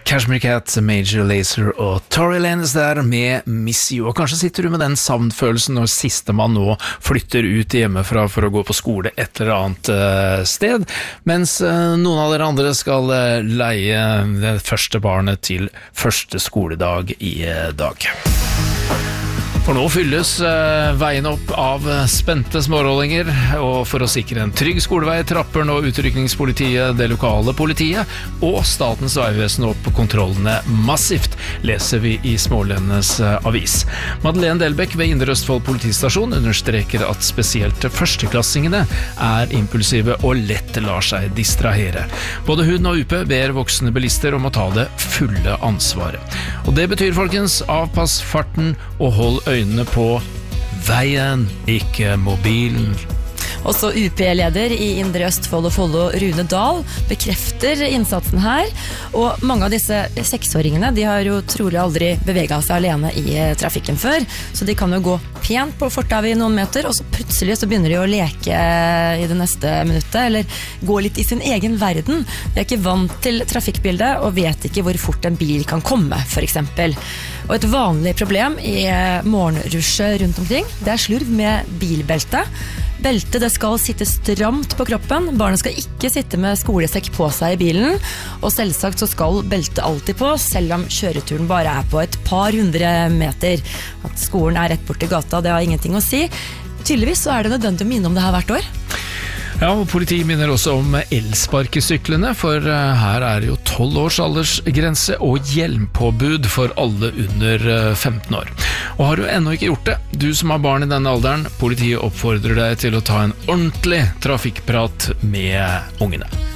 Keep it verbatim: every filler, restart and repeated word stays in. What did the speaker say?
Cashmere Cat, Major Lazer og Tory Lanez der med Miss You. Og kanskje sitter du med den savnfølelsen når siste man nå flytter ut hjemmefra for å gå på skole et eller annet uh, sted, mens uh, noen av dere andre skal uh, leie det første barnet til første skoledag i uh, dag. For nå fylles eh, veien opp av spente smårollinger, og for å sikre en trygg skolevei trapper nå utrykningspolitiet, det lokale politiet og Statens vegvesen opp kontrollene massivt, leser vi i Smålendenes eh, avis. Madeleine Delbæk ved Indre Østfold politistasjon understreker at spesielt førsteklassingene er impulsive og lett lar seg distrahere. Både hun og U P ber voksne bilister om å ta det fulle ansvaret. Og det betyr, folkens, avpass farten og hold øynene øynene på veien, ikke mobilen. Også U P-leder i Indre Østfold og Follo, Rune Dahl, bekrefter innsatsen her. Og mange av disse seksåringene, de har jo trolig aldri beveget seg alene i trafikken før, så de kan jo gå pent på fortauet i noen meter, og så plutselig så begynner de å leke i det neste minuttet, eller gå litt i sin egen verden. De er ikke vant til trafikkbildet, og vet ikke hvor fort en bil kan komme, for eksempel. Og et vanlig problem i morgenrushet rundt omkring, det er slurv med bilbelte. Beltet det skal sitte stramt på kroppen, barnet skal ikke sitte med skolesekk på seg i bilen, og selvsagt så skal beltet alltid på, selv om kjøreturen bare er på et par hundre meter. At skolen er rett bort til gata, det har ingenting å si. Tydeligvis så er det nødvendig å minne om det her hvert år. Ja, og politiet minner også om elsparkesyklene, for her er det jo tolv års aldersgrense og hjelmpåbud for alle under femten år. Og har du ennå ikke gjort det, du som har barn i denne alderen, politiet oppfordrer deg til å ta en ordentlig trafikkprat med ungene.